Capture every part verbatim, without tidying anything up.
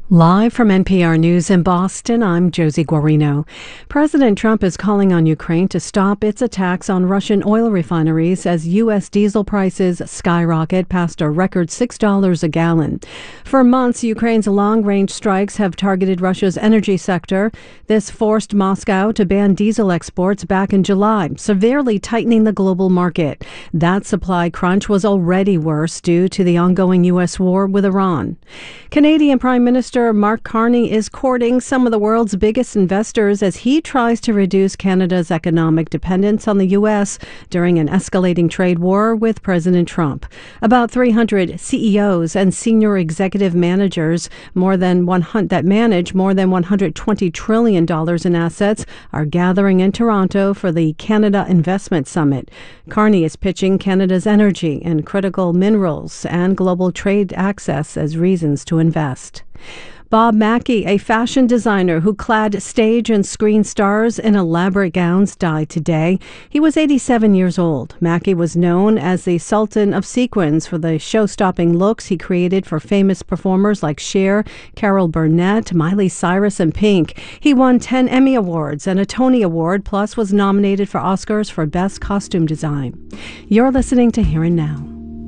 Live from N P R News in Boston, I'm Josie Guarino. President Trump is calling on Ukraine to stop its attacks on Russian oil refineries as U S diesel prices skyrocket past a record six dollars a gallon. For months, Ukraine's long-range strikes have targeted Russia's energy sector. This forced Moscow to ban diesel exports back in July, severely tightening the global market. That supply crunch was already worse due to the ongoing U S war with Iran. Canadian Prime Minister Mark Carney is courting some of the world's biggest investors as he tries to reduce Canada's economic dependence on the U S during an escalating trade war with President Trump. About three hundred C E Os and senior executive managers more than one hundred that manage more than one hundred twenty trillion dollars in assets are gathering in Toronto for the Canada Investment Summit. Carney is pitching Canada's energy and critical minerals and global trade access as reasons to invest. Bob Mackie, a fashion designer who clad stage and screen stars in elaborate gowns, died today. He was eighty-seven years old. Mackie was known as the Sultan of Sequins for the show-stopping looks he created for famous performers like Cher, Carol Burnett, Miley Cyrus, and Pink. He won ten Emmy Awards and a Tony Award, plus was nominated for Oscars for Best Costume Design. You're listening to Here and Now.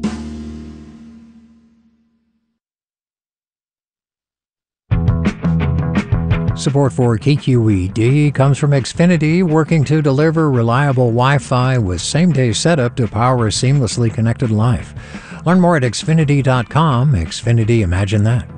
Support for K Q E D comes from Xfinity, working to deliver reliable Wi-Fi with same-day setup to power a seamlessly connected life. Learn more at Xfinity dot com. Xfinity, imagine that.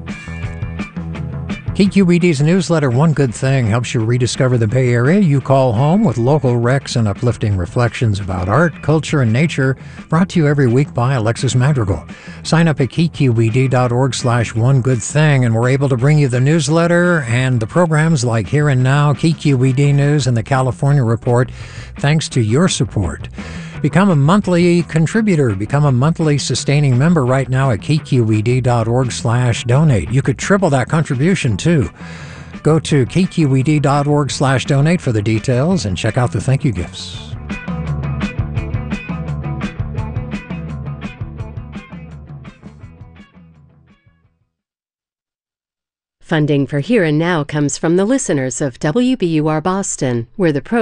K Q E D's newsletter, One Good Thing, helps you rediscover the Bay Area you call home with local recs and uplifting reflections about art, culture, and nature, brought to you every week by Alexis Madrigal. Sign up at K Q E D dot org slash one good thing, and we're able to bring you the newsletter and the programs like Here and Now, K Q E D News, and the California Report, thanks to your support. Become a monthly contributor. Become a monthly sustaining member right now at K Q E D dot org slash donate. You could triple that contribution, too. Go to K Q E D dot org slash donate for the details and check out the thank you gifts. Funding for Here and Now comes from the listeners of W B U R Boston, where the pro